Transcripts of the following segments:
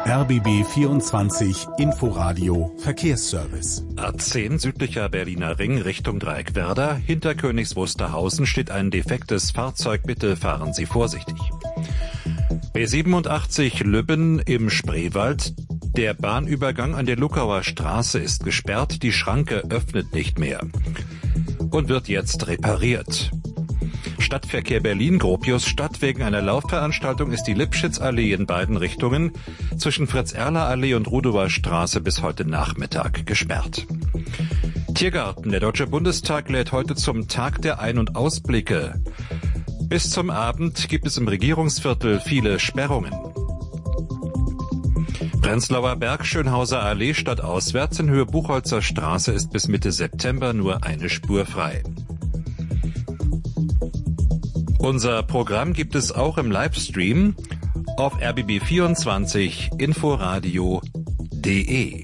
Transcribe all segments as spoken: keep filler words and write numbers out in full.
R B B vierundzwanzig Inforadio Verkehrsservice. A zehn südlicher Berliner Ring Richtung Dreieckwerder. Hinter Königs Wusterhausen steht ein defektes Fahrzeug. Bitte fahren Sie vorsichtig. B siebenundachtzig Lübben im Spreewald. Der Bahnübergang an der Luckauer Straße ist gesperrt. Die Schranke öffnet nicht mehr und wird jetzt repariert. Stadtverkehr Berlin-Gropiusstadt. Wegen einer Laufveranstaltung ist die Lipschitzallee in beiden Richtungen zwischen Fritz-Erler-Allee und Rudower Straße bis heute Nachmittag gesperrt. Tiergarten. Der Deutsche Bundestag lädt heute zum Tag der Ein- und Ausblicke. Bis zum Abend gibt es im Regierungsviertel viele Sperrungen. Prenzlauer Berg, Schönhauser Allee stadtauswärts in Höhe Buchholzer Straße ist bis Mitte September nur eine Spur frei. Unser Programm gibt es auch im Livestream auf R B B vierundzwanzig Inforadio punkt de.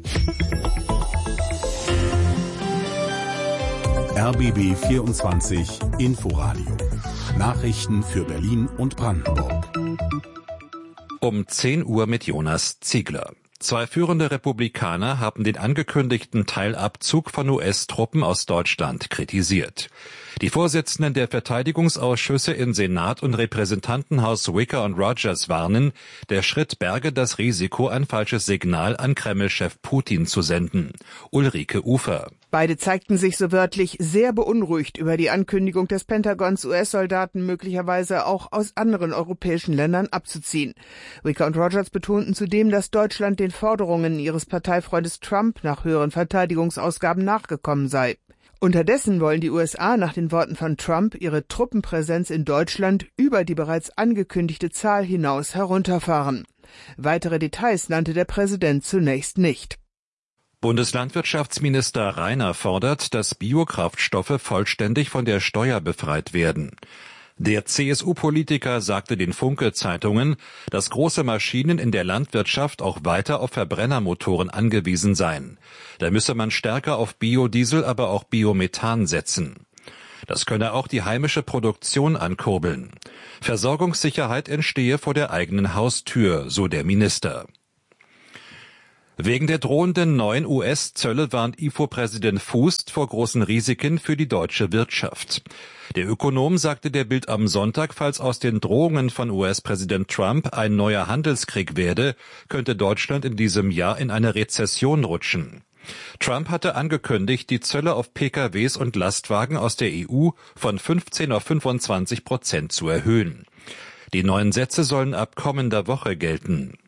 R B B vierundzwanzig Inforadio. Nachrichten für Berlin und Brandenburg. Um zehn Uhr mit Jonas Ziegler. Zwei führende Republikaner haben den angekündigten Teilabzug von U S-Truppen aus Deutschland kritisiert. Die Vorsitzenden der Verteidigungsausschüsse in Senat und Repräsentantenhaus Wicker und Rogers warnen, der Schritt berge das Risiko, ein falsches Signal an Kreml-Chef Putin zu senden. Ulrike Ufer. Beide zeigten sich so wörtlich sehr beunruhigt über die Ankündigung des Pentagons, U S-Soldaten möglicherweise auch aus anderen europäischen Ländern abzuziehen. Wicker und Rogers betonten zudem, dass Deutschland den Forderungen ihres Parteifreundes Trump nach höheren Verteidigungsausgaben nachgekommen sei. Unterdessen wollen die U S A nach den Worten von Trump ihre Truppenpräsenz in Deutschland über die bereits angekündigte Zahl hinaus herunterfahren. Weitere Details nannte der Präsident zunächst nicht. Bundeslandwirtschaftsminister Rainer fordert, dass Biokraftstoffe vollständig von der Steuer befreit werden. Der C S U-Politiker sagte den Funke-Zeitungen, dass große Maschinen in der Landwirtschaft auch weiter auf Verbrennermotoren angewiesen seien. Da müsse man stärker auf Biodiesel, aber auch Biomethan setzen. Das könne auch die heimische Produktion ankurbeln. Versorgungssicherheit entstehe vor der eigenen Haustür, so der Minister. Wegen der drohenden neuen U S-Zölle warnt I F O-Präsident Fußt vor großen Risiken für die deutsche Wirtschaft. Der Ökonom sagte der Bild am Sonntag, falls aus den Drohungen von U S-Präsident Trump ein neuer Handelskrieg werde, könnte Deutschland in diesem Jahr in eine Rezession rutschen. Trump hatte angekündigt, die Zölle auf P K Ws und Lastwagen aus der E U von fünfzehn auf fünfundzwanzig Prozent zu erhöhen. Die neuen Sätze sollen ab kommender Woche gelten.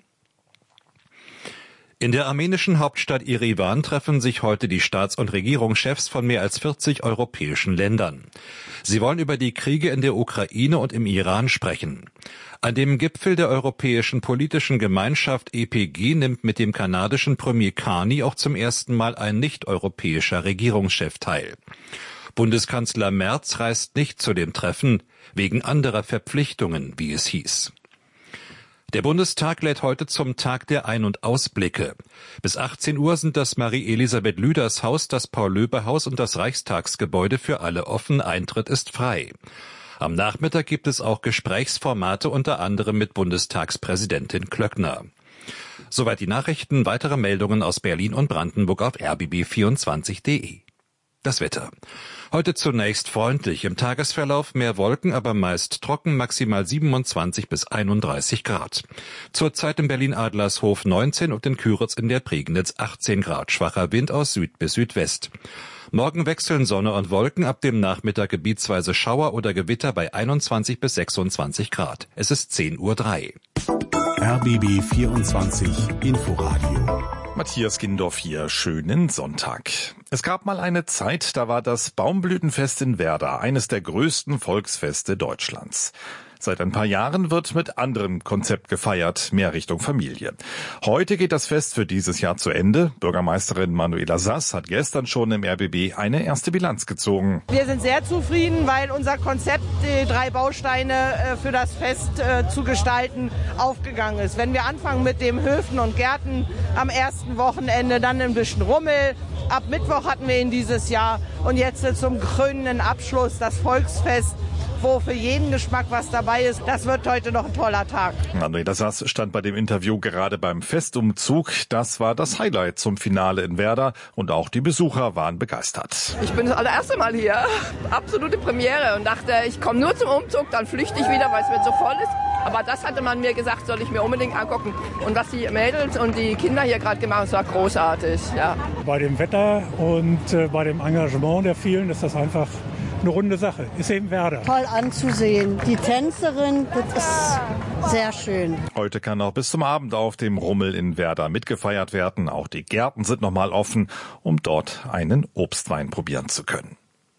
In der armenischen Hauptstadt Erivan treffen sich heute die Staats- und Regierungschefs von mehr als vierzig europäischen Ländern. Sie wollen über die Kriege in der Ukraine und im Iran sprechen. An dem Gipfel der Europäischen Politischen Gemeinschaft E P G nimmt mit dem kanadischen Premier Carney auch zum ersten Mal ein nicht-europäischer Regierungschef teil. Bundeskanzler Merz reist nicht zu dem Treffen, wegen anderer Verpflichtungen, wie es hieß. Der Bundestag lädt heute zum Tag der Ein- und Ausblicke. Bis achtzehn Uhr sind das Marie-Elisabeth-Lüders-Haus, das Paul-Löbe-Haus und das Reichstagsgebäude für alle offen. Eintritt ist frei. Am Nachmittag gibt es auch Gesprächsformate, unter anderem mit Bundestagspräsidentin Klöckner. Soweit die Nachrichten. Weitere Meldungen aus Berlin und Brandenburg auf R B B vierundzwanzig punkt de. Das Wetter. Heute zunächst freundlich, im Tagesverlauf mehr Wolken, aber meist trocken, maximal siebenundzwanzig bis einunddreißig Grad. Zurzeit in Berlin-Adlershof neunzehn und in Küritz in der Prignitz achtzehn Grad, schwacher Wind aus Süd bis Südwest. Morgen wechseln Sonne und Wolken, ab dem Nachmittag gebietsweise Schauer oder Gewitter bei einundzwanzig bis sechsundzwanzig Grad. Es ist zehn Uhr drei. R B B vierundzwanzig Inforadio. Matthias Gindorf hier, schönen Sonntag. Es gab mal eine Zeit, da war das Baumblütenfest in Werder eines der größten Volksfeste Deutschlands. Seit ein paar Jahren wird mit anderem Konzept gefeiert, mehr Richtung Familie. Heute geht das Fest für dieses Jahr zu Ende. Bürgermeisterin Manuela Sass hat gestern schon im R B B eine erste Bilanz gezogen. Wir sind sehr zufrieden, weil unser Konzept, die drei Bausteine für das Fest zu gestalten, aufgegangen ist. Wenn wir anfangen mit dem Höfen und Gärten am ersten Wochenende, dann ein bisschen Rummel. Ab Mittwoch hatten wir ihn dieses Jahr Und jetzt zum krönenden Abschluss das Volksfest, wo für jeden Geschmack was dabei ist. Das wird heute noch ein toller Tag. André Dassas stand bei dem Interview gerade beim Festumzug. Das war das Highlight zum Finale in Werder und auch die Besucher waren begeistert. Ich bin das allererste Mal hier. Absolute Premiere und dachte, ich komme nur zum Umzug, dann flüchte ich wieder, weil es mir so voll ist. Aber das hatte man mir gesagt, soll ich mir unbedingt angucken. Und was die Mädels und die Kinder hier gerade gemacht haben, das war großartig. Ja. Bei dem Wetter und äh, bei dem Engagement der vielen ist das einfach eine runde Sache. Ist eben Werder. Toll anzusehen. Die Tänzerin, das ist sehr schön. Heute kann auch bis zum Abend auf dem Rummel in Werder mitgefeiert werden. Auch die Gärten sind nochmal offen, um dort einen Obstwein probieren zu können.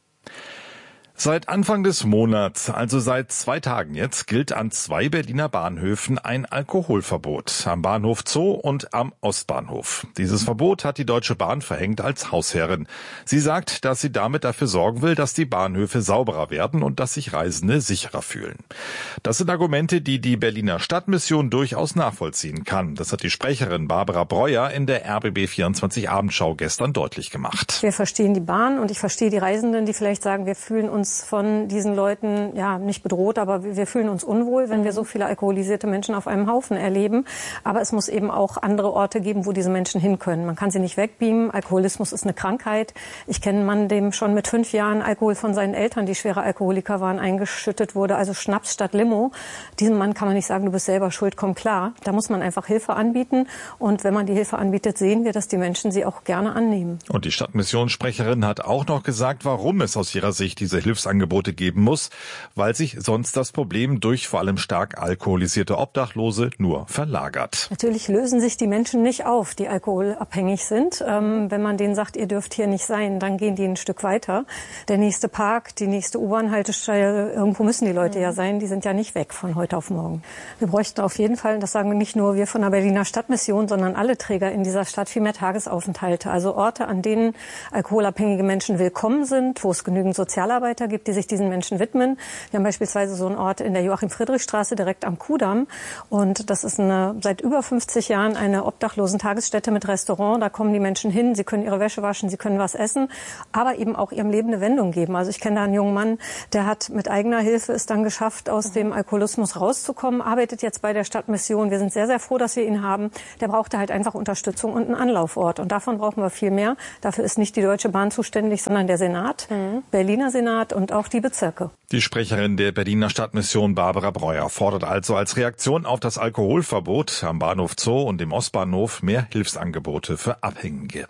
Seit Anfang des Monats, also seit zwei Tagen jetzt, gilt an zwei Berliner Bahnhöfen ein Alkoholverbot. Am Bahnhof Zoo und am Ostbahnhof. Dieses Verbot hat die Deutsche Bahn verhängt als Hausherrin. Sie sagt, dass sie damit dafür sorgen will, dass die Bahnhöfe sauberer werden und dass sich Reisende sicherer fühlen. Das sind Argumente, die die Berliner Stadtmission durchaus nachvollziehen kann. Das hat die Sprecherin Barbara Breuer in der R B B vierundzwanzig Abendschau gestern deutlich gemacht. Wir verstehen die Bahn und ich verstehe die Reisenden, die vielleicht sagen, wir fühlen uns von diesen Leuten, ja, nicht bedroht, aber wir fühlen uns unwohl, wenn wir so viele alkoholisierte Menschen auf einem Haufen erleben. Aber es muss eben auch andere Orte geben, wo diese Menschen hin können. Man kann sie nicht wegbeamen. Alkoholismus ist eine Krankheit. Ich kenne einen Mann, dem schon mit fünf Jahren Alkohol von seinen Eltern, die schwere Alkoholiker waren, eingeschüttet wurde, also Schnaps statt Limo. Diesem Mann kann man nicht sagen, du bist selber schuld, komm klar. Da muss man einfach Hilfe anbieten. Und wenn man die Hilfe anbietet, sehen wir, dass die Menschen sie auch gerne annehmen. Und die Stadtmissionssprecherin hat auch noch gesagt, warum es aus ihrer Sicht diese Hilfsangebote geben muss, weil sich sonst das Problem durch vor allem stark alkoholisierte Obdachlose nur verlagert. Natürlich lösen sich die Menschen nicht auf, die alkoholabhängig sind. Ähm, wenn man denen sagt, ihr dürft hier nicht sein, dann gehen die ein Stück weiter. Der nächste Park, die nächste U-Bahn-Haltestelle, irgendwo müssen die Leute ja sein, die sind ja nicht weg von heute auf morgen. Wir bräuchten auf jeden Fall, das sagen nicht nur wir von der Berliner Stadtmission, sondern alle Träger in dieser Stadt, viel mehr Tagesaufenthalte. Also Orte, an denen alkoholabhängige Menschen willkommen sind, wo es genügend Sozialarbeiter gibt, die sich diesen Menschen widmen. Wir haben beispielsweise so einen Ort in der Joachim-Friedrich-Straße direkt am Kudamm. Und das ist eine, seit über fünfzig Jahren eine Obdachlosen-Tagesstätte mit Restaurant. Da kommen die Menschen hin, sie können ihre Wäsche waschen, sie können was essen, aber eben auch ihrem Leben eine Wendung geben. Also ich kenne da einen jungen Mann, der hat mit eigener Hilfe es dann geschafft, aus dem Alkoholismus rauszukommen, arbeitet jetzt bei der Stadtmission. Wir sind sehr, sehr froh, dass wir ihn haben. Der brauchte halt einfach Unterstützung und einen Anlaufort. Und davon brauchen wir viel mehr. Dafür ist nicht die Deutsche Bahn zuständig, sondern der Senat, mhm. Berliner Senat und auch die Bezirke. Die Sprecherin der Berliner Stadtmission Barbara Breuer fordert also als Reaktion auf das Alkoholverbot am Bahnhof Zoo und dem Ostbahnhof mehr Hilfsangebote für Abhängige.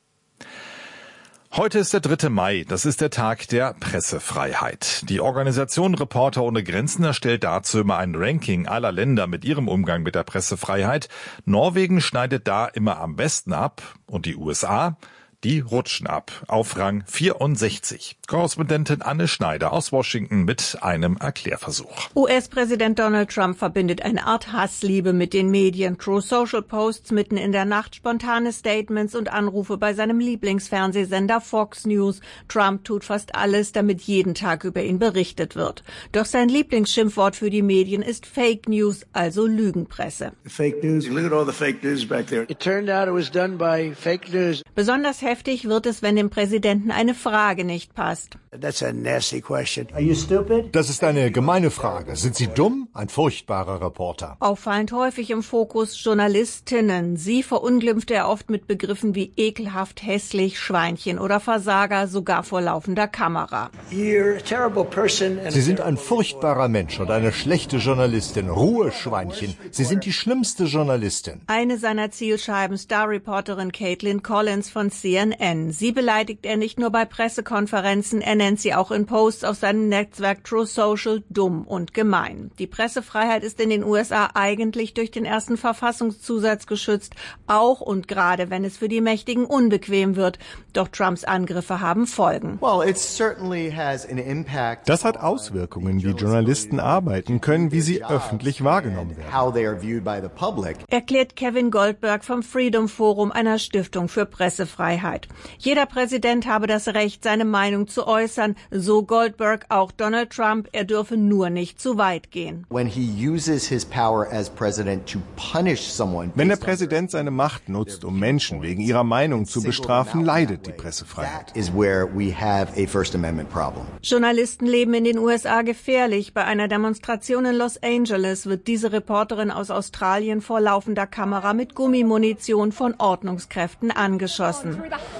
Heute ist der dritte Mai, das ist der Tag der Pressefreiheit. Die Organisation Reporter ohne Grenzen erstellt dazu immer ein Ranking aller Länder mit ihrem Umgang mit der Pressefreiheit. Norwegen schneidet da immer am besten ab und die U S A, die rutschen ab auf Rang vierundsechzig. Korrespondentin Anne Schneider aus Washington mit einem Erklärversuch. U S-Präsident Donald Trump verbindet eine Art Hassliebe mit den Medien. True Social Posts mitten in der Nacht, spontane Statements und Anrufe bei seinem Lieblingsfernsehsender Fox News. Trump tut fast alles, damit jeden Tag über ihn berichtet wird. Doch sein Lieblingsschimpfwort für die Medien ist Fake News, also Lügenpresse. Fake news. Look at all the fake news back there. It turned out it was done by fake news. Besonders heftig wird es, wenn dem Präsidenten eine Frage nicht passt. That's a nasty question. Are you stupid? Das ist eine gemeine Frage. Sind Sie dumm? Ein furchtbarer Reporter. Auffallend häufig im Fokus Journalistinnen. Sie verunglimpfte er oft mit Begriffen wie ekelhaft, hässlich, Schweinchen oder Versager, sogar vor laufender Kamera. You're a terrible person. Sie sind ein furchtbarer Mensch und eine schlechte Journalistin. Ruhe, Schweinchen. Sie sind die schlimmste Journalistin. Eine seiner Zielscheiben, Star-Reporterin Caitlin Collins von C N N. Sie beleidigt er nicht nur bei Pressekonferenzen, er nennt sie auch in Posts auf seinem Netzwerk True Social dumm und gemein. Die Pressefreiheit ist in den U S A eigentlich durch den ersten Verfassungszusatz geschützt, auch und gerade wenn es für die Mächtigen unbequem wird. Doch Trumps Angriffe haben Folgen. Das hat Auswirkungen, wie Journalisten arbeiten können, wie sie öffentlich wahrgenommen werden. Erklärt Kevin Goldberg vom Freedom Forum, einer Stiftung für Pressefreiheit. Jeder Präsident habe das Recht, seine Meinung zu äußern äußern, so Goldberg auch Donald Trump, er dürfe nur nicht zu weit gehen. When he uses his power as president to punish someone. Wenn der Präsident seine Macht nutzt, um Menschen wegen ihrer Meinung zu bestrafen, leidet die Pressefreiheit. Is where we have a First Amendment problem. Journalisten leben in den U S A gefährlich. Bei einer Demonstration in Los Angeles wird diese Reporterin aus Australien vor laufender Kamera mit Gummimunition von Ordnungskräften angeschossen.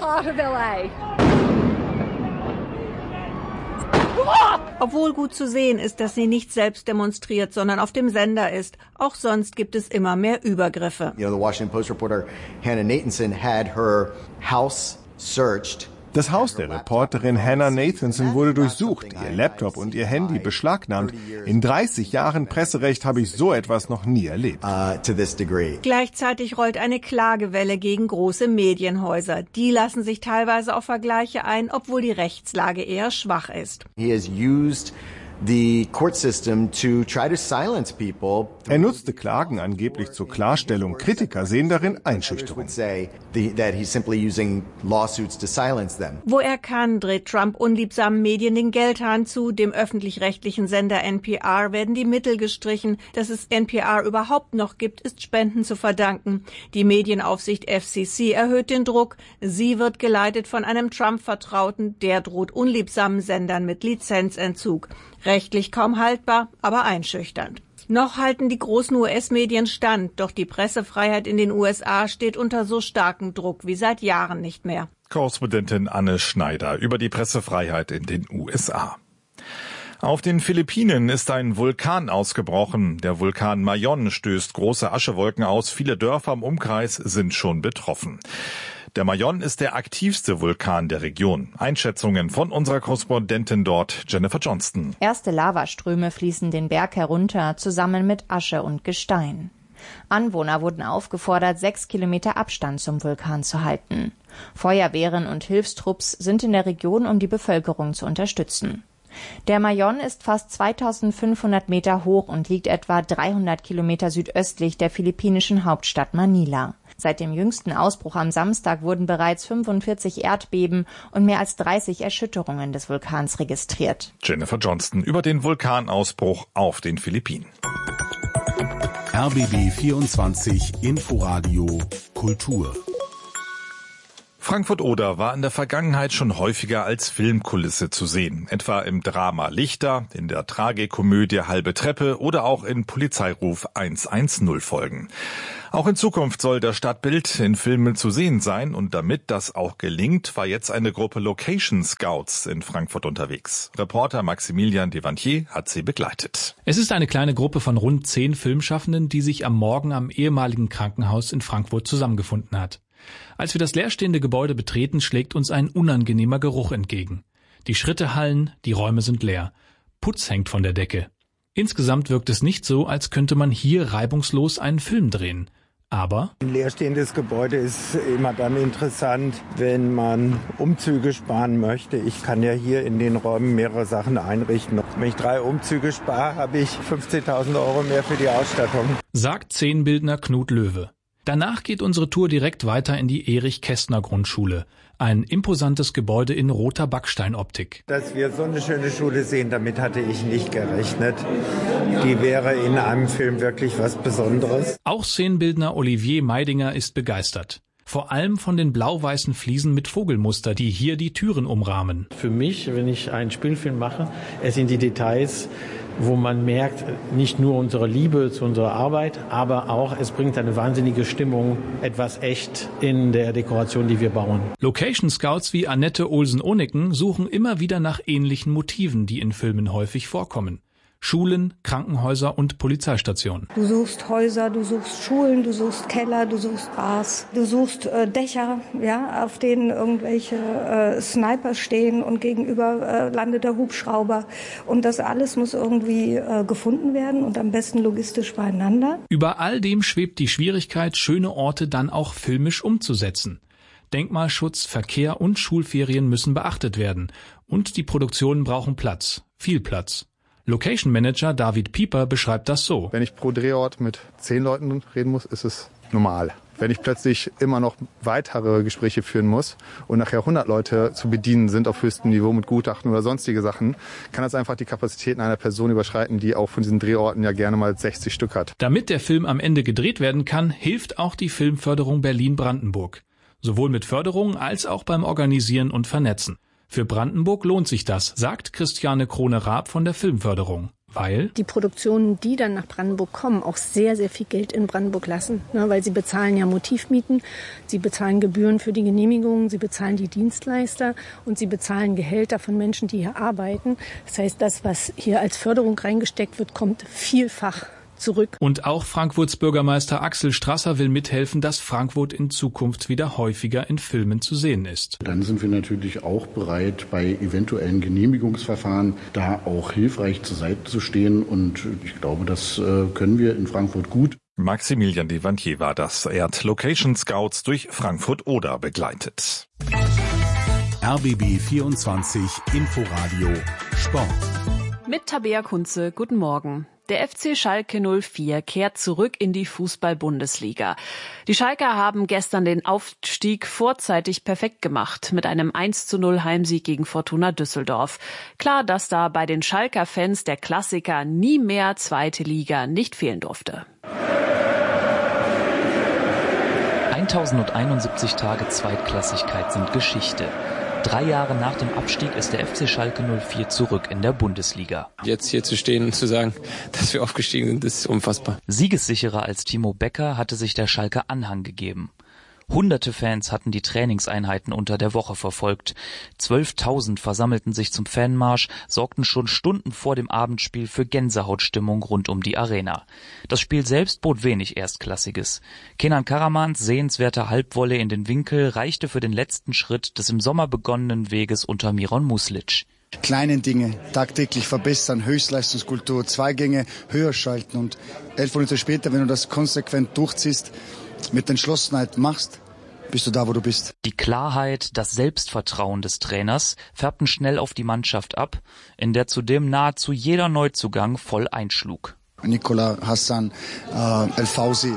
Obwohl gut zu sehen ist, dass sie nicht selbst demonstriert, sondern auf dem Sender ist. Auch sonst gibt es immer mehr Übergriffe. You know, the Washington Post reporter Hannah Nathanson had her house searched. Das Haus der Reporterin Hannah Nathanson wurde durchsucht, ihr Laptop und ihr Handy beschlagnahmt. In dreißig Jahren Presserecht habe ich so etwas noch nie erlebt. Uh, to this degree. Gleichzeitig rollt eine Klagewelle gegen große Medienhäuser. Die lassen sich teilweise auf Vergleiche ein, obwohl die Rechtslage eher schwach ist. He has used the court system to try to silence people. Er nutzte Klagen angeblich zur Klarstellung. Kritiker sehen darin Einschüchterung. That he's simply using lawsuits to silence them. Wo er kann, dreht Trump unliebsamen Medien den Geldhahn zu. Dem öffentlich-rechtlichen Sender N P R werden die Mittel gestrichen. Dass es N P R überhaupt noch gibt, ist Spenden zu verdanken. Die Medienaufsicht F C C erhöht den Druck. Sie wird geleitet von einem Trump-Vertrauten. Der droht unliebsamen Sendern mit Lizenzentzug. Rechtlich kaum haltbar, aber einschüchternd. Noch halten die großen U S-Medien stand, doch die Pressefreiheit in den U S A steht unter so starkem Druck wie seit Jahren nicht mehr. Korrespondentin Anne Schneider über die Pressefreiheit in den U S A. Auf den Philippinen ist ein Vulkan ausgebrochen. Der Vulkan Mayon stößt große Aschewolken aus. Viele Dörfer im Umkreis sind schon betroffen. Der Mayon ist der aktivste Vulkan der Region. Einschätzungen von unserer Korrespondentin dort, Jennifer Johnston. Erste Lavaströme fließen den Berg herunter, zusammen mit Asche und Gestein. Anwohner wurden aufgefordert, sechs Kilometer Abstand zum Vulkan zu halten. Feuerwehren und Hilfstrupps sind in der Region, um die Bevölkerung zu unterstützen. Der Mayon ist fast zweitausendfünfhundert Meter hoch und liegt etwa dreihundert Kilometer südöstlich der philippinischen Hauptstadt Manila. Seit dem jüngsten Ausbruch am Samstag wurden bereits fünfundvierzig Erdbeben und mehr als dreißig Erschütterungen des Vulkans registriert. Jennifer Johnston über den Vulkanausbruch auf den Philippinen. R B B vierundzwanzig Inforadio Kultur. Frankfurt-Oder war in der Vergangenheit schon häufiger als Filmkulisse zu sehen. Etwa im Drama Lichter, in der Tragikomödie Halbe Treppe oder auch in Polizeiruf hundertzehn Folgen. Auch in Zukunft soll das Stadtbild in Filmen zu sehen sein und damit das auch gelingt, war jetzt eine Gruppe Location Scouts in Frankfurt unterwegs. Reporter Maximilian Devantier hat sie begleitet. Es ist eine kleine Gruppe von rund zehn Filmschaffenden, die sich am Morgen am ehemaligen Krankenhaus in Frankfurt zusammengefunden hat. Als wir das leerstehende Gebäude betreten, schlägt uns ein unangenehmer Geruch entgegen. Die Schritte hallen, die Räume sind leer. Putz hängt von der Decke. Insgesamt wirkt es nicht so, als könnte man hier reibungslos einen Film drehen. Aber ein leerstehendes Gebäude ist immer dann interessant, wenn man Umzüge sparen möchte. Ich kann ja hier in den Räumen mehrere Sachen einrichten. Wenn ich drei Umzüge spare, habe ich fünfzehntausend Euro mehr für die Ausstattung. Sagt Szenenbildner Knut Löwe. Danach geht unsere Tour direkt weiter in die Erich-Kästner-Grundschule. Ein imposantes Gebäude in roter Backsteinoptik. Dass wir so eine schöne Schule sehen, damit hatte ich nicht gerechnet. Die wäre in einem Film wirklich was Besonderes. Auch Szenenbildner Olivier Meidinger ist begeistert. Vor allem von den blau-weißen Fliesen mit Vogelmuster, die hier die Türen umrahmen. Für mich, wenn ich einen Spielfilm mache, es sind die Details, wo man merkt, nicht nur unsere Liebe zu unserer Arbeit, aber auch, es bringt eine wahnsinnige Stimmung, etwas echt in der Dekoration, die wir bauen. Location Scouts wie Annette Olsen-Oniken suchen immer wieder nach ähnlichen Motiven, die in Filmen häufig vorkommen. Schulen, Krankenhäuser und Polizeistationen. Du suchst Häuser, du suchst Schulen, du suchst Keller, du suchst Bars, du suchst äh, Dächer, ja, auf denen irgendwelche äh, Sniper stehen und gegenüber äh, landet der Hubschrauber. Und das alles muss irgendwie äh, gefunden werden und am besten logistisch beieinander. Über all dem schwebt die Schwierigkeit, schöne Orte dann auch filmisch umzusetzen. Denkmalschutz, Verkehr und Schulferien müssen beachtet werden. Und die Produktionen brauchen Platz, viel Platz. Location Manager David Pieper beschreibt das so. Wenn ich pro Drehort mit zehn Leuten reden muss, ist es normal. Wenn ich plötzlich immer noch weitere Gespräche führen muss und nachher hundert Leute zu bedienen sind auf höchstem Niveau mit Gutachten oder sonstige Sachen, kann das einfach die Kapazitäten einer Person überschreiten, die auch von diesen Drehorten ja gerne mal sechzig Stück hat. Damit der Film am Ende gedreht werden kann, hilft auch die Filmförderung Berlin-Brandenburg. Sowohl mit Förderung als auch beim Organisieren und Vernetzen. Für Brandenburg lohnt sich das, sagt Christiane Krone-Raab von der Filmförderung. Weil? Die Produktionen, die dann nach Brandenburg kommen, auch sehr, sehr viel Geld in Brandenburg lassen. Ne, weil sie bezahlen ja Motivmieten, sie bezahlen Gebühren für die Genehmigungen, sie bezahlen die Dienstleister und sie bezahlen Gehälter von Menschen, die hier arbeiten. Das heißt, das, was hier als Förderung reingesteckt wird, kommt vielfach zurück. Und auch Frankfurts Bürgermeister Axel Strasser will mithelfen, dass Frankfurt in Zukunft wieder häufiger in Filmen zu sehen ist. Dann sind wir natürlich auch bereit, bei eventuellen Genehmigungsverfahren da auch hilfreich zur Seite zu stehen. Und ich glaube, das können wir in Frankfurt gut. Maximilian Devantier war das. Er hat Location Scouts durch Frankfurt-Oder begleitet. R B B vierundzwanzig Inforadio Sport. Mit Tabea Kunze, guten Morgen. Der F C Schalke null vier kehrt zurück in die Fußball-Bundesliga. Die Schalker haben gestern den Aufstieg vorzeitig perfekt gemacht mit einem eins zu null Heimsieg gegen Fortuna Düsseldorf. Klar, dass da bei den Schalker-Fans der Klassiker nie mehr zweite Liga nicht fehlen durfte. tausendeinundsiebzig Tage Zweitklassigkeit sind Geschichte. Drei Jahre nach dem Abstieg ist der F C Schalke null vier zurück in der Bundesliga. Jetzt hier zu stehen und zu sagen, dass wir aufgestiegen sind, ist unfassbar. Siegessicherer als Timo Becker hatte sich der Schalker Anhang gegeben. Hunderte Fans hatten die Trainingseinheiten unter der Woche verfolgt. Zwölftausend versammelten sich zum Fanmarsch, sorgten schon Stunden vor dem Abendspiel für Gänsehautstimmung rund um die Arena. Das Spiel selbst bot wenig Erstklassiges. Kenan Karamans sehenswerter Halbvolley in den Winkel reichte für den letzten Schritt des im Sommer begonnenen Weges unter Miron Muslic. Kleine Dinge tagtäglich verbessern, Höchstleistungskultur, zwei Gänge höher schalten und elf Monate später, wenn du das konsequent durchziehst, mit Entschlossenheit machst, bist du da, wo du bist. Die Klarheit, das Selbstvertrauen des Trainers färbten schnell auf die Mannschaft ab, in der zudem nahezu jeder Neuzugang voll einschlug. Nikola, Hassan, äh, El Fauzi,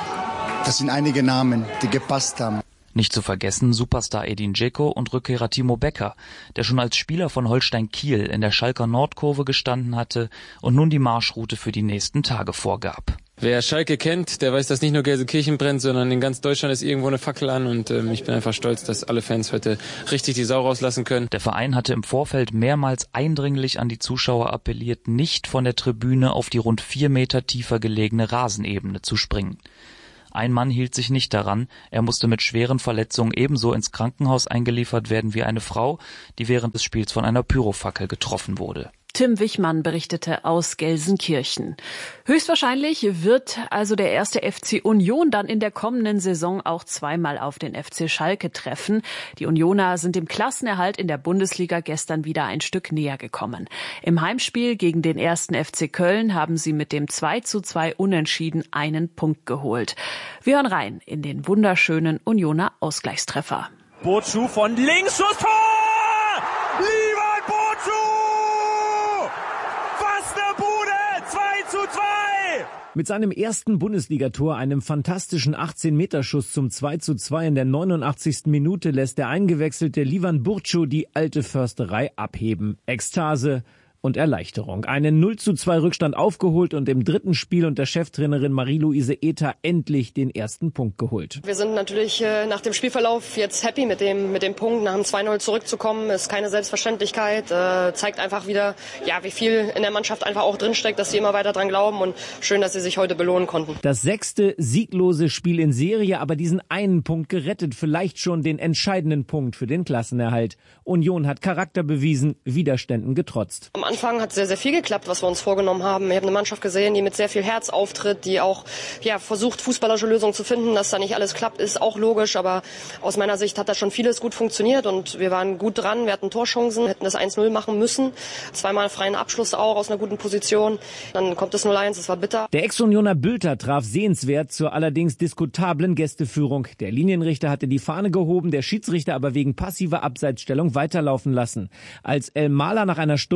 das sind einige Namen, die gepasst haben. Nicht zu vergessen Superstar Edin Dzeko und Rückkehrer Timo Becker, der schon als Spieler von Holstein Kiel in der Schalker Nordkurve gestanden hatte und nun die Marschroute für die nächsten Tage vorgab. Wer Schalke kennt, der weiß, dass nicht nur Gelsenkirchen brennt, sondern in ganz Deutschland ist irgendwo eine Fackel an und ähm, ich bin einfach stolz, dass alle Fans heute richtig die Sau rauslassen können. Der Verein hatte im Vorfeld mehrmals eindringlich an die Zuschauer appelliert, nicht von der Tribüne auf die rund vier Meter tiefer gelegene Rasenebene zu springen. Ein Mann hielt sich nicht daran, er musste mit schweren Verletzungen ebenso ins Krankenhaus eingeliefert werden wie eine Frau, die während des Spiels von einer Pyrofackel getroffen wurde. Tim Wichmann berichtete aus Gelsenkirchen. Höchstwahrscheinlich wird also der erste F C Union dann in der kommenden Saison auch zweimal auf den F C Schalke treffen. Die Unioner sind dem Klassenerhalt in der Bundesliga gestern wieder ein Stück näher gekommen. Im Heimspiel gegen den ersten F C Köln haben sie mit dem zwei zu zwei Unentschieden einen Punkt geholt. Wir hören rein in den wunderschönen Unioner Ausgleichstreffer. Bozu von links, Schuss, Tor! Lieber Bozu! zu zwei! Mit seinem ersten Bundesligator, einem fantastischen achtzehn-Meter-Schuss zum zwei zu zwei in der neunundachtzigsten Minute, lässt der eingewechselte Livan Burcu die alte Försterei abheben. Ekstase und Erleichterung. Einen null zu zwei Rückstand aufgeholt und im dritten Spiel unter Cheftrainerin Marie-Louise Ether endlich den ersten Punkt geholt. Wir sind natürlich äh, nach dem Spielverlauf jetzt happy mit dem mit dem Punkt. Nach dem zwei null zurückzukommen, ist keine Selbstverständlichkeit. Äh, zeigt einfach wieder, ja, wie viel in der Mannschaft einfach auch drinsteckt, dass sie immer weiter dran glauben und schön, dass sie sich heute belohnen konnten. Das sechste sieglose Spiel in Serie, aber diesen einen Punkt gerettet, vielleicht schon den entscheidenden Punkt für den Klassenerhalt. Union hat Charakter bewiesen, Widerständen getrotzt. Am Anfang hat sehr, sehr viel geklappt, was wir uns vorgenommen haben. Ich habe eine Mannschaft gesehen, die mit sehr viel Herz auftritt, die auch ja, versucht, fußballerische Lösungen zu finden. Dass da nicht alles klappt, ist auch logisch. Aber aus meiner Sicht hat da schon vieles gut funktioniert. Und wir waren gut dran, wir hatten Torchancen, hätten das eins null machen müssen. Zweimal freien Abschluss auch aus einer guten Position. Dann kommt das null eins, das war bitter. Der Ex-Unioner Bülter traf sehenswert zur allerdings diskutablen Gästeführung. Der Linienrichter hatte die Fahne gehoben, der Schiedsrichter aber wegen passiver Abseitsstellung weiterlaufen lassen. Als El Mahler nach einer Stunde für die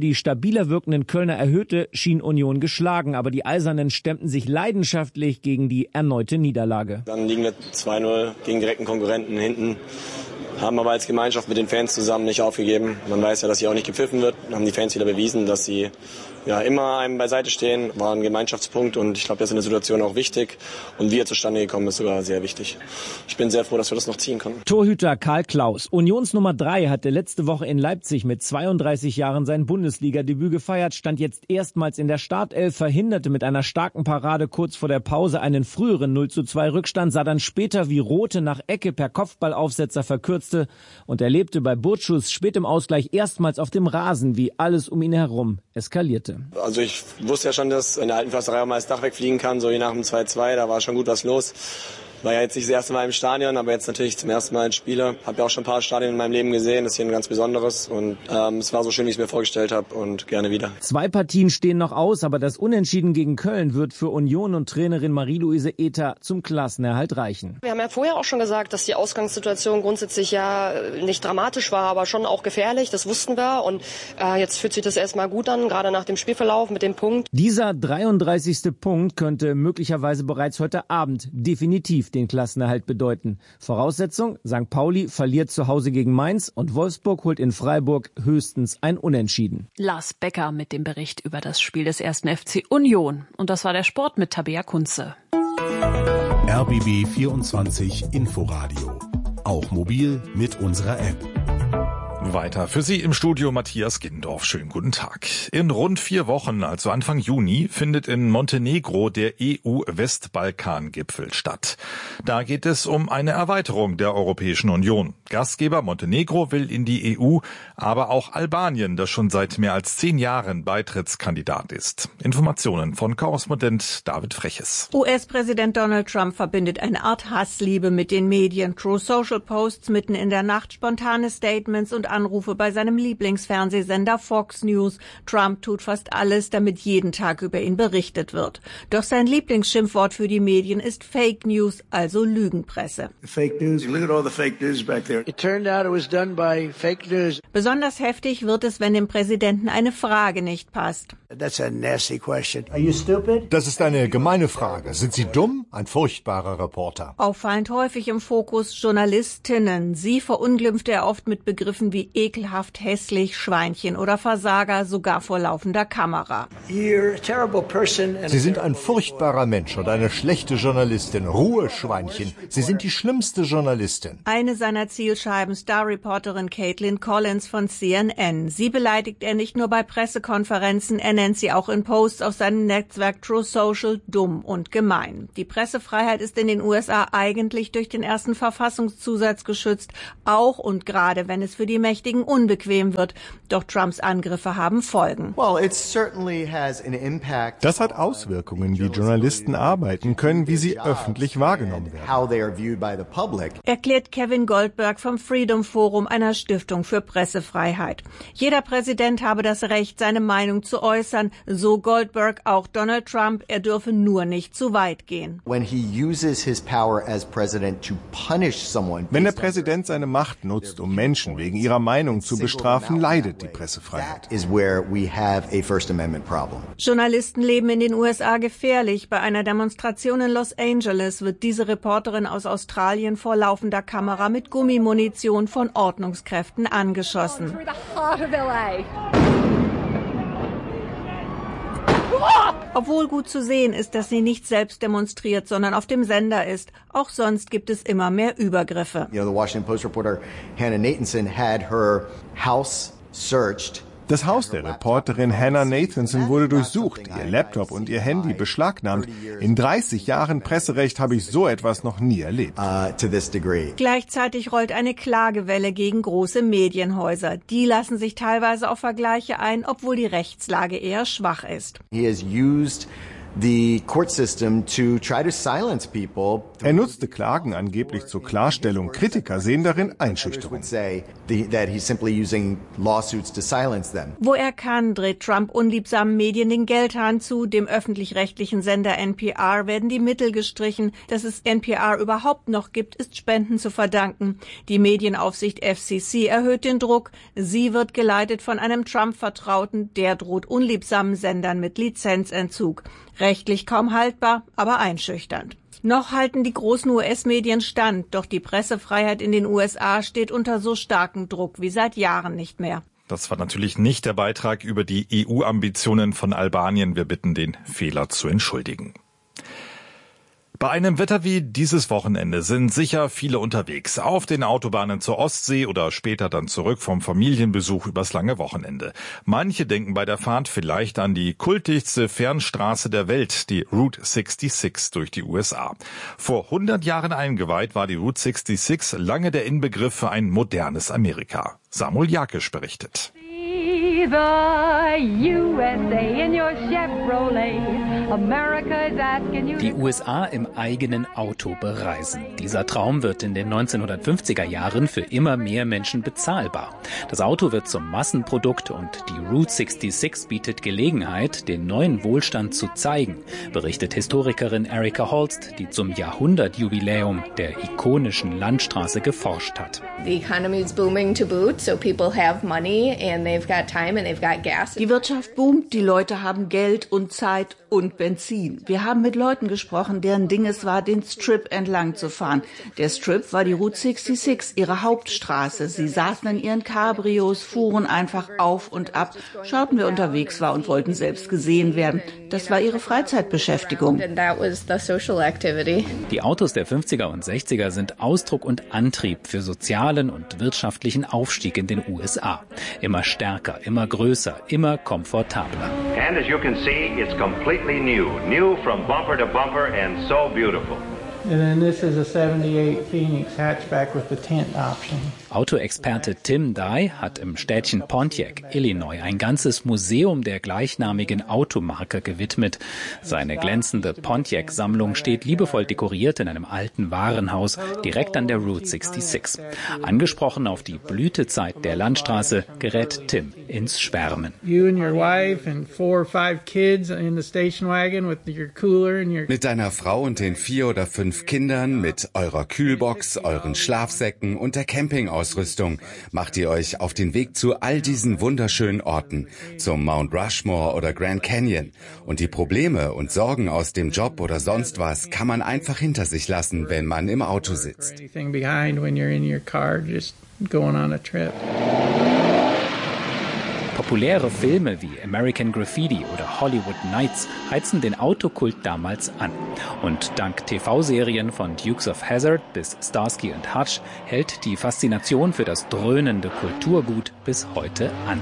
die stabiler wirkenden Kölner erhöhte, schien Union geschlagen, aber die Eisernen stemmten sich leidenschaftlich gegen die erneute Niederlage. Dann liegen wir zwei null gegen direkten Konkurrenten hinten, haben aber als Gemeinschaft mit den Fans zusammen nicht aufgegeben. Man weiß ja, dass hier auch nicht gepfiffen wird. Dann haben die Fans wieder bewiesen, dass sie ja immer einem beiseite stehen. War ein Gemeinschaftspunkt und ich glaube, das ist in der Situation auch wichtig. Und wie er zustande gekommen ist, sogar sehr wichtig. Ich bin sehr froh, dass wir das noch ziehen konnten. Torhüter Karl Klaus. Unions Nummer drei hatte letzte Woche in Leipzig mit zweiunddreißig Jahren sein Bundesliga-Debüt gefeiert, stand jetzt erstmals in der Startelf, verhinderte mit einer starken Parade kurz vor der Pause einen früheren null zu zwei Rückstand, sah dann später, wie Rothe nach Ecke per Kopfballaufsetzer verkürzte und erlebte bei Burtschus spät im Ausgleich erstmals auf dem Rasen, wie alles um ihn herum eskalierte. Also ich wusste ja schon, dass in der alten Försterei auch mal das Dach wegfliegen kann, so wie nach dem zwei zwei, da war schon gut was los. War ja jetzt nicht das erste Mal im Stadion, aber jetzt natürlich zum ersten Mal als Spieler. Habe ja auch schon ein paar Stadien in meinem Leben gesehen, das ist hier ein ganz besonderes und ähm, es war so schön, wie ich es mir vorgestellt habe und gerne wieder. Zwei Partien stehen noch aus, aber das Unentschieden gegen Köln wird für Union und Trainerin Marie-Louise Ether zum Klassenerhalt reichen. Wir haben ja vorher auch schon gesagt, dass die Ausgangssituation grundsätzlich ja nicht dramatisch war, aber schon auch gefährlich, das wussten wir und äh, jetzt fühlt sich das erstmal gut an, gerade nach dem Spielverlauf mit dem Punkt. Dieser dreiunddreißigste Punkt könnte möglicherweise bereits heute Abend definitiv den Klassenerhalt bedeuten. Voraussetzung, Sankt Pauli verliert zu Hause gegen Mainz und Wolfsburg holt in Freiburg höchstens ein Unentschieden. Lars Becker mit dem Bericht über das Spiel des ersten F C Union. Und das war der Sport mit Tabea Kunze. R B B vierundzwanzig Inforadio. Auch mobil mit unserer App. Weiter für Sie im Studio Matthias Gindorf. Schönen guten Tag. In rund vier Wochen, also Anfang Juni, findet in Montenegro der E U-Westbalkan-Gipfel statt. Da geht es um eine Erweiterung der Europäischen Union. Gastgeber Montenegro will in die E U, aber auch Albanien, das schon seit mehr als zehn Jahren Beitrittskandidat ist. Informationen von Korrespondent David Freches. U S-Präsident Donald Trump verbindet eine Art Hassliebe mit den Medien. True Social Posts mitten in der Nacht, spontane Statements und Anrufe bei seinem Lieblingsfernsehsender Fox News. Trump tut fast alles, damit jeden Tag über ihn berichtet wird. Doch sein Lieblingsschimpfwort für die Medien ist Fake News, also Lügenpresse. Fake news. Look at all the fake news back there. It turned out it was done by fake news. Besonders heftig wird es, wenn dem Präsidenten eine Frage nicht passt. That's a nasty question. Are you stupid? Das ist eine gemeine Frage. Sind Sie dumm? Ein furchtbarer Reporter. Auffallend häufig im Fokus Journalistinnen. Sie verunglimpfte er oft mit Begriffen wie ekelhaft, hässlich, Schweinchen oder Versager, sogar vor laufender Kamera. You're a terrible person and Sie sind ein furchtbarer Mensch und eine schlechte Journalistin. Ruhe, Schweinchen. Sie sind die schlimmste Journalistin. Eine seiner Zielscheiben, Star-Reporterin Caitlin Collins von C N N. Sie beleidigt er nicht nur bei Pressekonferenzen, er nennt sie auch in Posts auf seinem Netzwerk True Social dumm und gemein. Die Pressefreiheit ist in den U S A eigentlich durch den ersten Verfassungszusatz geschützt, auch und gerade wenn es für die Mächtigen unbequem wird. Doch Trumps Angriffe haben Folgen. Das hat Auswirkungen, wie Journalisten arbeiten können, wie sie öffentlich wahrgenommen werden. Erklärt Kevin Goldberg vom Freedom Forum, einer Stiftung für Pressefreiheit. Jeder Präsident habe das Recht, seine Meinung zu äußern. So Goldberg auch Donald Trump. Er dürfe nur nicht zu weit gehen. When he uses his power as president to punish someone. Wenn der Präsident seine Macht nutzt, um Menschen wegen ihrer Meinung zu bestrafen, leidet die Pressefreiheit. Journalisten leben in den U S A gefährlich. Bei einer Demonstration in Los Angeles wird diese Reporterin aus Australien vor laufender Kamera mit Gummimunition von Ordnungskräften angeschossen. Obwohl gut zu sehen ist, dass sie nicht selbst demonstriert, sondern auf dem Sender ist. Auch sonst gibt es immer mehr Übergriffe. You know, the Washington Post reporter Hannah Nathanson had her house searched. Das Haus der Reporterin Hannah Nathanson wurde durchsucht, ihr Laptop und ihr Handy beschlagnahmt. In dreißig Jahren Presserecht habe ich so etwas noch nie erlebt. Uh, to this degree. Gleichzeitig rollt eine Klagewelle gegen große Medienhäuser. Die lassen sich teilweise auf Vergleiche ein, obwohl die Rechtslage eher schwach ist. He has used the court system to try to silence people. Er nutzte Klagen angeblich zur Klarstellung. Kritiker sehen darin Einschüchterung. Wo er kann, dreht Trump unliebsamen Medien den Geldhahn zu. Dem öffentlich-rechtlichen Sender N P R werden die Mittel gestrichen. Dass es N P R überhaupt noch gibt, ist Spenden zu verdanken. Die Medienaufsicht F C C erhöht den Druck. Sie wird geleitet von einem Trump-Vertrauten. Der droht unliebsamen Sendern mit Lizenzentzug. Rechtlich kaum haltbar, aber einschüchternd. Noch halten die großen U S-Medien stand, doch die Pressefreiheit in den U S A steht unter so starkem Druck wie seit Jahren nicht mehr. Das war natürlich nicht der Beitrag über die E U-Ambitionen von Albanien. Wir bitten, den Fehler zu entschuldigen. Bei einem Wetter wie dieses Wochenende sind sicher viele unterwegs. Auf den Autobahnen zur Ostsee oder später dann zurück vom Familienbesuch übers lange Wochenende. Manche denken bei der Fahrt vielleicht an die kultigste Fernstraße der Welt, die Route sechsundsechzig durch die U S A. Vor hundert Jahren eingeweiht war die Route sechsundsechzig lange der Inbegriff für ein modernes Amerika. Samuel Jakisch berichtet. The U S A in your Chevrolet. America is asking you. Die U S A im eigenen Auto bereisen. Dieser Traum wird in den neunzehnhundertfünfziger Jahren für immer mehr Menschen bezahlbar. Das Auto wird zum Massenprodukt und die Route sechsundsechzig bietet Gelegenheit, den neuen Wohlstand zu zeigen, berichtet Historikerin Erika Holst, die zum Jahrhundertjubiläum der ikonischen Landstraße geforscht hat. The economy is booming to boot, so people have money and they've got time and they've got gas. Die Wirtschaft boomt, die Leute haben Geld und Zeit und Benzin. Wir haben mit Leuten gesprochen, deren Ding es war, den Strip entlang zu fahren. Der Strip war die Route sechsundsechzig, ihre Hauptstraße. Sie saßen in ihren Cabrios, fuhren einfach auf und ab, schauten, wer unterwegs war und wollten selbst gesehen werden. Das war ihre Freizeitbeschäftigung. Die Autos der fünfziger und sechziger sind Ausdruck und Antrieb für sozialen und wirtschaftlichen Aufstieg in den U S A. Immer stärker, immer größer, immer komfortabler. And as you can see, it's completely new, new from bumper to bumper and so beautiful. And then this is a seventy-eight Phoenix hatchback with the tent option. Autoexperte Tim Dye hat im Städtchen Pontiac, Illinois, ein ganzes Museum der gleichnamigen Automarke gewidmet. Seine glänzende Pontiac-Sammlung steht liebevoll dekoriert in einem alten Warenhaus direkt an der Route sechsundsechzig. Angesprochen auf die Blütezeit der Landstraße gerät Tim ins Schwärmen. Mit deiner Frau und den vier oder fünf Kindern, mit eurer Kühlbox, euren Schlafsäcken und der Campingausrüstung macht ihr euch auf den Weg zu all diesen wunderschönen Orten, zum Mount Rushmore oder Grand Canyon. Und die Probleme und Sorgen aus dem Job oder sonst was kann man einfach hinter sich lassen, wenn man im Auto sitzt. Populäre Filme wie American Graffiti oder Hollywood Nights heizen den Autokult damals an. Und dank T V-Serien von Dukes of Hazzard bis Starsky und Hutch hält die Faszination für das dröhnende Kulturgut bis heute an.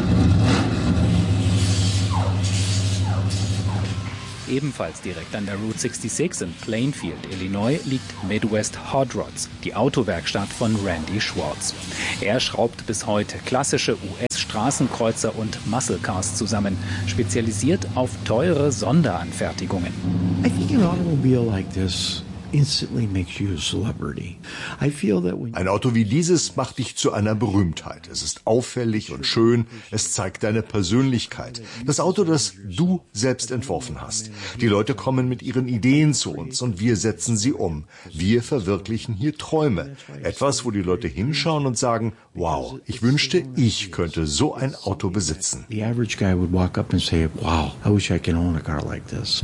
Ebenfalls direkt an der Route sechsundsechzig in Plainfield, Illinois, liegt Midwest Hot Rods, die Autowerkstatt von Randy Schwartz. Er schraubt bis heute klassische U S-Straßenkreuzer und Muscle Cars zusammen, spezialisiert auf teure Sonderanfertigungen. I think an automobile like this instantly makes you a celebrity. I feel that when Ein Auto wie dieses macht dich zu einer Berühmtheit. Es ist auffällig und schön, es zeigt deine Persönlichkeit. Das Auto, das du selbst entworfen hast. Die Leute kommen mit ihren Ideen zu uns und wir setzen sie um. Wir verwirklichen hier Träume. Etwas, wo die Leute hinschauen und sagen, wow, ich wünschte, ich könnte so ein Auto besitzen. the average guy would walk up and say, wow, I wish I could own a car like this.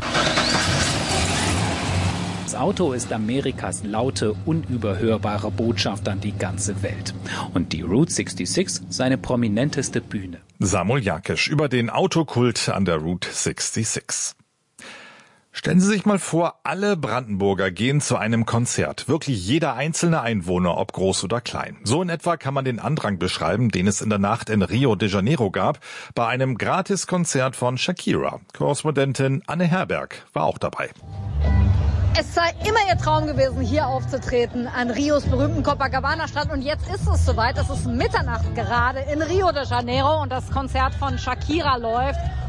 Das Auto ist Amerikas laute, unüberhörbare Botschaft an die ganze Welt. Und die Route sechsundsechzig seine prominenteste Bühne. Samuel Jakisch über den Autokult an der Route sechsundsechzig. Stellen Sie sich mal vor, alle Brandenburger gehen zu einem Konzert. Wirklich jeder einzelne Einwohner, ob groß oder klein. So in etwa kann man den Andrang beschreiben, den es in der Nacht in Rio de Janeiro gab, bei einem Gratiskonzert von Shakira. Korrespondentin Anne Herberg war auch dabei. Es sei immer ihr Traum gewesen, hier aufzutreten an Rios berühmten Copacabana-Strand. Und jetzt ist es soweit. Es ist Mitternacht gerade in Rio de Janeiro und das Konzert von Shakira läuft.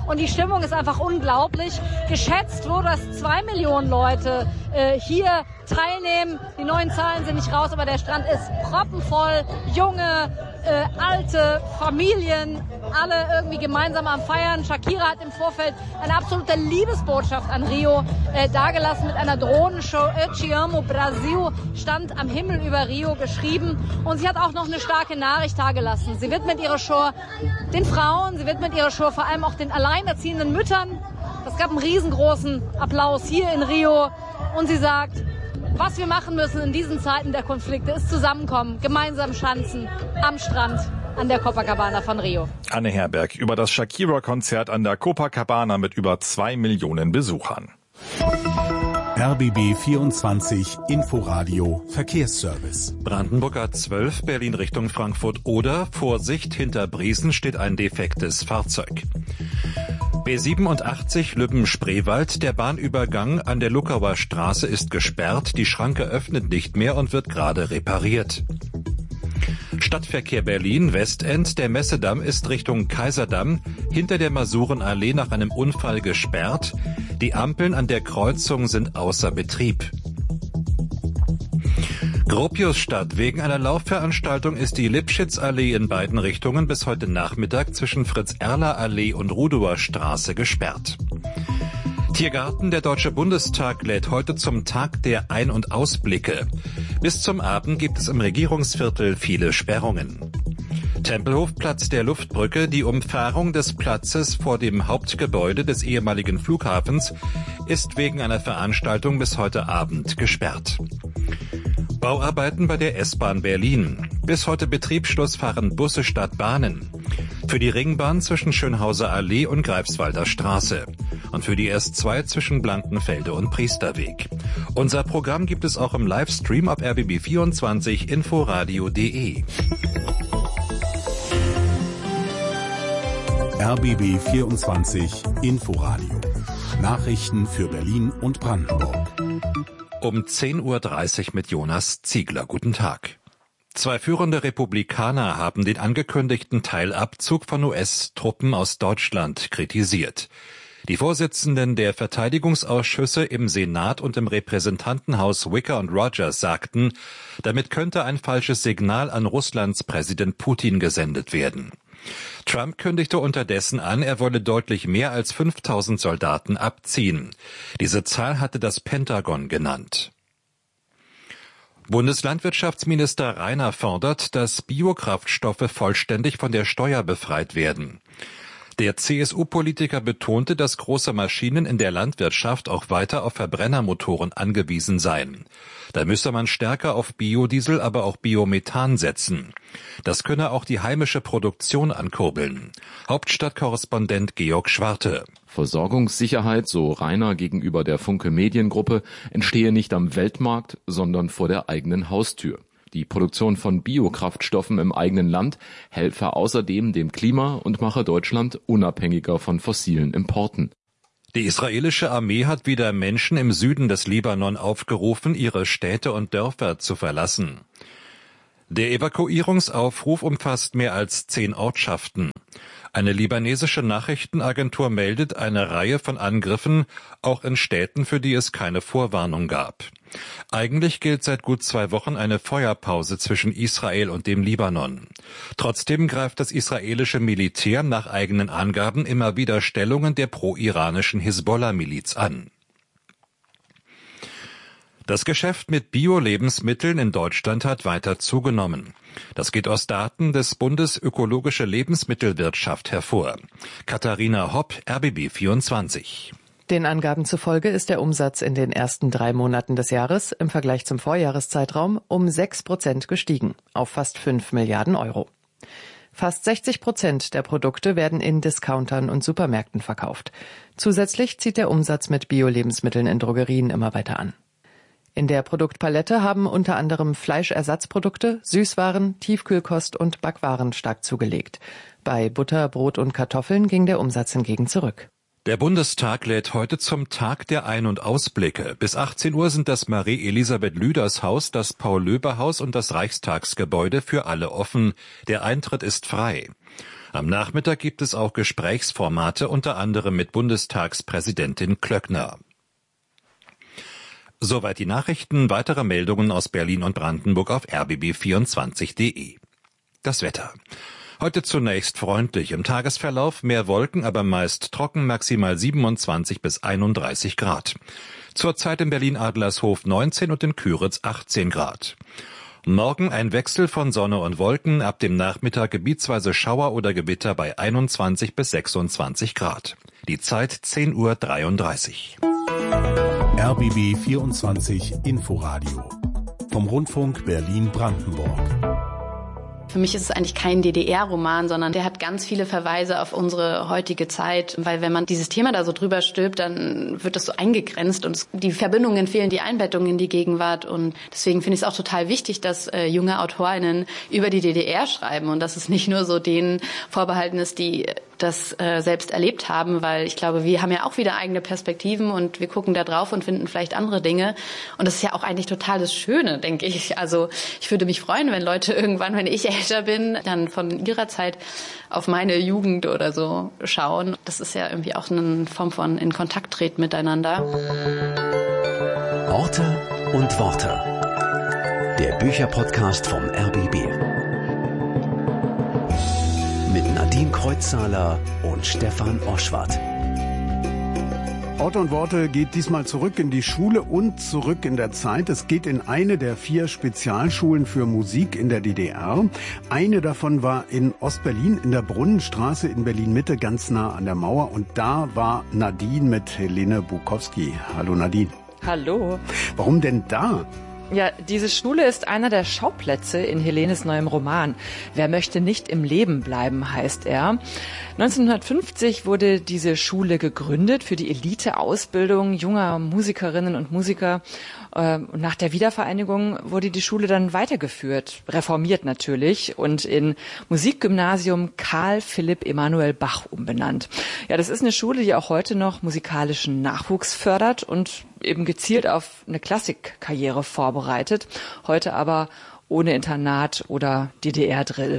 und die Stimmung ist einfach unglaublich. Geschätzt wurde, dass zwei Millionen Leute äh, hier teilnehmen. Die neuen Zahlen sind nicht raus, aber der Strand ist proppenvoll. Junge, äh, alte, Familien, alle irgendwie gemeinsam am Feiern. Shakira hat im Vorfeld eine absolute Liebesbotschaft an Rio äh, dargelassen mit einer Drohnenshow. Eu te amo, Brasil stand am Himmel über Rio geschrieben. Und sie hat auch noch eine starke Nachricht dargelassen. Sie widmet ihre Show den Frauen, sie widmet ihre Show vor allem auch den alleinerziehenden Müttern. Es gab einen riesengroßen Applaus hier in Rio. Und sie sagt, was wir machen müssen in diesen Zeiten der Konflikte, ist zusammenkommen, gemeinsam schanzen am Strand an der Copacabana von Rio. Anne Herberg über das Shakira-Konzert an der Copacabana mit über zwei Millionen Besuchern. R B B vierundzwanzig Inforadio Verkehrsservice. Brandenburg A zwölf, Berlin Richtung Frankfurt oder Vorsicht, hinter Briesen steht ein defektes Fahrzeug. B siebenundachtzig Lübben-Spreewald, der Bahnübergang an der Luckauer Straße ist gesperrt, die Schranke öffnet nicht mehr und wird gerade repariert. Stadtverkehr Berlin, Westend, der Messedamm ist Richtung Kaiserdamm, hinter der Masurenallee nach einem Unfall gesperrt, die Ampeln an der Kreuzung sind außer Betrieb. Gropiusstadt. Wegen einer Laufveranstaltung ist die Lipschitzallee in beiden Richtungen bis heute Nachmittag zwischen Fritz-Erler-Allee und Rudower Straße gesperrt. Tiergarten. Der Deutsche Bundestag lädt heute zum Tag der Ein- und Ausblicke. Bis zum Abend gibt es im Regierungsviertel viele Sperrungen. Tempelhofplatz der Luftbrücke. Die Umfahrung des Platzes vor dem Hauptgebäude des ehemaligen Flughafens ist wegen einer Veranstaltung bis heute Abend gesperrt. Bauarbeiten bei der S-Bahn Berlin. Bis heute Betriebsschluss fahren Busse statt Bahnen. Für die Ringbahn zwischen Schönhauser Allee und Greifswalder Straße. Und für die S zwei zwischen Blankenfelde und Priesterweg. Unser Programm gibt es auch im Livestream auf R B B vierundzwanzig inforadio punkt de. R B B vierundzwanzig Inforadio. Nachrichten für Berlin und Brandenburg. Um zehn Uhr dreißig mit Jonas Ziegler. Guten Tag. Zwei führende Republikaner haben den angekündigten Teilabzug von U S-Truppen aus Deutschland kritisiert. Die Vorsitzenden der Verteidigungsausschüsse im Senat und im Repräsentantenhaus Wicker und Rogers sagten, damit könnte ein falsches Signal an Russlands Präsident Putin gesendet werden. Trump kündigte unterdessen an, er wolle deutlich mehr als fünftausend Soldaten abziehen. Diese Zahl hatte das Pentagon genannt. Bundeslandwirtschaftsminister Reiner fordert, dass Biokraftstoffe vollständig von der Steuer befreit werden. Der C S U-Politiker betonte, dass große Maschinen in der Landwirtschaft auch weiter auf Verbrennermotoren angewiesen seien. Da müsse man stärker auf Biodiesel, aber auch Biomethan setzen. Das könne auch die heimische Produktion ankurbeln. Hauptstadtkorrespondent Georg Schwarte. Versorgungssicherheit, so Reiner gegenüber der Funke Mediengruppe, entstehe nicht am Weltmarkt, sondern vor der eigenen Haustür. Die Produktion von Biokraftstoffen im eigenen Land helfe außerdem dem Klima und mache Deutschland unabhängiger von fossilen Importen. Die israelische Armee hat wieder Menschen im Süden des Libanon aufgerufen, ihre Städte und Dörfer zu verlassen. Der Evakuierungsaufruf umfasst mehr als zehn Ortschaften. Eine libanesische Nachrichtenagentur meldet eine Reihe von Angriffen, auch in Städten, für die es keine Vorwarnung gab. Eigentlich gilt seit gut zwei Wochen eine Feuerpause zwischen Israel und dem Libanon. Trotzdem greift das israelische Militär nach eigenen Angaben immer wieder Stellungen der pro-iranischen Hisbollah-Miliz an. Das Geschäft mit Bio-Lebensmitteln in Deutschland hat weiter zugenommen. Das geht aus Daten des Bundes Ökologische Lebensmittelwirtschaft hervor. Katharina Hopp, R B B vierundzwanzig. Den Angaben zufolge ist der Umsatz in den ersten drei Monaten des Jahres im Vergleich zum Vorjahreszeitraum um sechs Prozent gestiegen, auf fast fünf Milliarden Euro. Fast sechzig Prozent der Produkte werden in Discountern und Supermärkten verkauft. Zusätzlich zieht der Umsatz mit Bio-Lebensmitteln in Drogerien immer weiter an. In der Produktpalette haben unter anderem Fleischersatzprodukte, Süßwaren, Tiefkühlkost und Backwaren stark zugelegt. Bei Butter, Brot und Kartoffeln ging der Umsatz hingegen zurück. Der Bundestag lädt heute zum Tag der Ein- und Ausblicke. Bis achtzehn Uhr sind das Marie-Elisabeth-Lüders Haus, das Paul-Löber-Haus und das Reichstagsgebäude für alle offen. Der Eintritt ist frei. Am Nachmittag gibt es auch Gesprächsformate, unter anderem mit Bundestagspräsidentin Klöckner. Soweit die Nachrichten. Weitere Meldungen aus Berlin und Brandenburg auf r b b vierundzwanzig punkt d e. Das Wetter. Heute zunächst freundlich, im Tagesverlauf mehr Wolken, aber meist trocken, maximal siebenundzwanzig bis einunddreißig Grad. Zurzeit in Berlin-Adlershof neunzehn und in Küritz achtzehn Grad. Morgen ein Wechsel von Sonne und Wolken, ab dem Nachmittag gebietsweise Schauer oder Gewitter bei einundzwanzig bis sechsundzwanzig Grad. Die Zeit zehn Uhr dreiunddreißig. R B B vierundzwanzig Inforadio vom Rundfunk Berlin-Brandenburg. Für mich ist es eigentlich kein D D R-Roman, sondern der hat ganz viele Verweise auf unsere heutige Zeit. Weil wenn man dieses Thema da so drüber stülpt, dann wird das so eingegrenzt und es, die Verbindungen fehlen, die Einbettungen in die Gegenwart. Und deswegen finde ich es auch total wichtig, dass äh, junge AutorInnen über die D D R schreiben und dass es nicht nur so denen vorbehalten ist, die das äh, selbst erlebt haben, weil ich glaube, wir haben ja auch wieder eigene Perspektiven und wir gucken da drauf und finden vielleicht andere Dinge. Und das ist ja auch eigentlich total das Schöne, denke ich. Also ich würde mich freuen, wenn Leute irgendwann, wenn ich älter bin, dann von ihrer Zeit auf meine Jugend oder so schauen. Das ist ja irgendwie auch eine Form von in Kontakt treten miteinander. Orte und Worte. Der Bücherpodcast vom R B B. Mit Nadine Kreuzzahler und Stefan Oschwart. Orte und Worte geht diesmal zurück in die Schule und zurück in der Zeit. Es geht in eine der vier Spezialschulen für Musik in der D D R. Eine davon war in Ostberlin in der Brunnenstraße in Berlin-Mitte, ganz nah an der Mauer. Und da war Nadine mit Helene Bukowski. Hallo Nadine. Hallo. Warum denn da? Ja, diese Schule ist einer der Schauplätze in Helenes neuem Roman. Wer möchte nicht im Leben bleiben, heißt er. neunzehnhundertfünfzig wurde diese Schule gegründet für die Elite-Ausbildung junger Musikerinnen und Musiker. Und nach der Wiedervereinigung wurde die Schule dann weitergeführt, reformiert natürlich und in Musikgymnasium Karl Philipp Emanuel Bach umbenannt. Ja, das ist eine Schule, die auch heute noch musikalischen Nachwuchs fördert und eben gezielt auf eine Klassikkarriere vorbereitet. Heute aber ohne Internat oder D D R-Drill.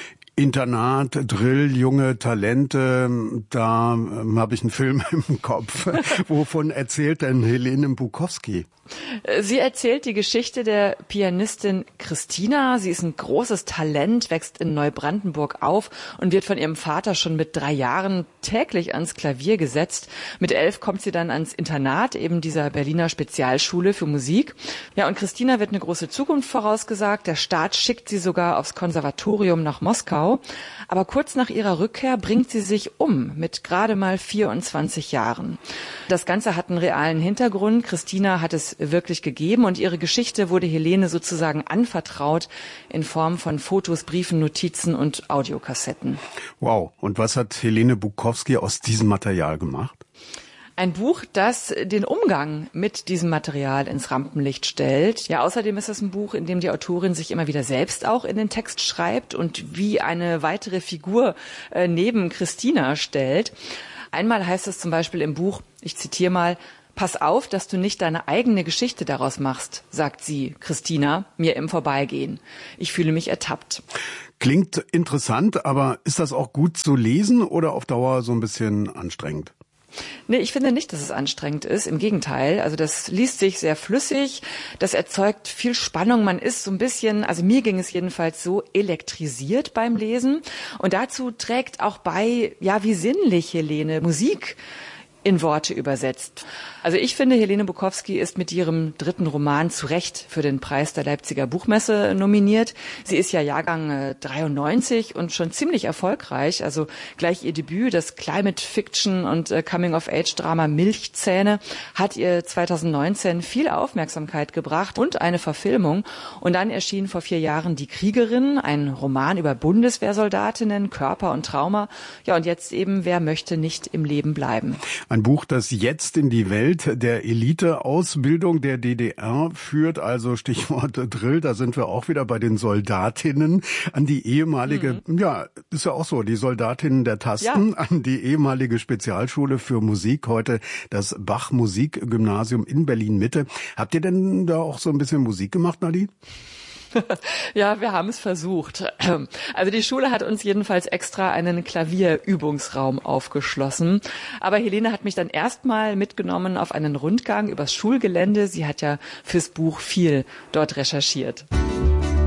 Internat, Drill, junge Talente, da ähm, habe ich einen Film im Kopf. Wovon erzählt denn Helene Bukowski? Sie erzählt die Geschichte der Pianistin Christina. Sie ist ein großes Talent, wächst in Neubrandenburg auf und wird von ihrem Vater schon mit drei Jahren täglich ans Klavier gesetzt. Mit elf kommt sie dann ans Internat, eben dieser Berliner Spezialschule für Musik. Ja, und Christina wird eine große Zukunft vorausgesagt. Der Staat schickt sie sogar aufs Konservatorium nach Moskau. Aber kurz nach ihrer Rückkehr bringt sie sich um, mit gerade mal vierundzwanzig Jahren. Das Ganze hat einen realen Hintergrund. Christina hat es wirklich gegeben und ihre Geschichte wurde Helene sozusagen anvertraut in Form von Fotos, Briefen, Notizen und Audiokassetten. Wow. Und was hat Helene Bukowski aus diesem Material gemacht? Ein Buch, das den Umgang mit diesem Material ins Rampenlicht stellt. Ja, außerdem ist es ein Buch, in dem die Autorin sich immer wieder selbst auch in den Text schreibt und wie eine weitere Figur äh, neben Christina stellt. Einmal heißt es zum Beispiel im Buch, ich zitiere mal, Pass auf, dass du nicht deine eigene Geschichte daraus machst, sagt sie, Christina, mir im Vorbeigehen. Ich fühle mich ertappt. Klingt interessant, aber ist das auch gut zu lesen oder auf Dauer so ein bisschen anstrengend? Nee, ich finde nicht, dass es anstrengend ist. Im Gegenteil. Also das liest sich sehr flüssig. Das erzeugt viel Spannung. Man ist so ein bisschen, also mir ging es jedenfalls so, elektrisiert beim Lesen. Und dazu trägt auch bei, ja, wie sinnlich Helene Musik in Worte übersetzt. Also ich finde, Helene Bukowski ist mit ihrem dritten Roman zu Recht für den Preis der Leipziger Buchmesse nominiert. Sie ist ja Jahrgang äh, dreiundneunzig und schon ziemlich erfolgreich. Also gleich ihr Debüt, das Climate Fiction und äh, Coming-of-Age-Drama Milchzähne, hat ihr zweitausendneunzehn viel Aufmerksamkeit gebracht und eine Verfilmung. Und dann erschien vor vier Jahren Die Kriegerin, ein Roman über Bundeswehrsoldatinnen, Körper und Trauma. Ja, und jetzt eben, wer möchte nicht im Leben bleiben? Ein Buch, das jetzt in die Welt der Elite-Ausbildung der D D R führt, also Stichwort Drill, da sind wir auch wieder bei den Soldatinnen, an die ehemalige, mhm. ja, ist ja auch so, die Soldatinnen der Tasten, ja. an die ehemalige Spezialschule für Musik, heute das Bach-Musikgymnasium in Berlin-Mitte. Habt ihr denn da auch so ein bisschen Musik gemacht, Nadine? Ja, wir haben es versucht. Also die Schule hat uns jedenfalls extra einen Klavierübungsraum aufgeschlossen. Aber Helene hat mich dann erstmal mitgenommen auf einen Rundgang übers Schulgelände. Sie hat ja fürs Buch viel dort recherchiert.